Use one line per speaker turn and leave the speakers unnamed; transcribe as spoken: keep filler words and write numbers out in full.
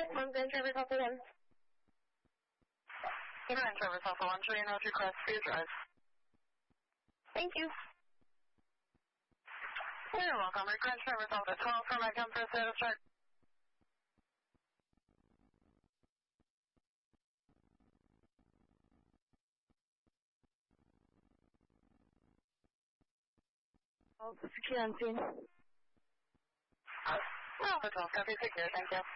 one Grand Traverse Alpha one.
Grand Traverse Alpha one, Julian Roger, request for your drive.
Thank you.
You're welcome. Grand Traverse Alpha twelve for my comfort status check.
Oh, secure on scene.
Alpha twelve, copy, secure, thank you.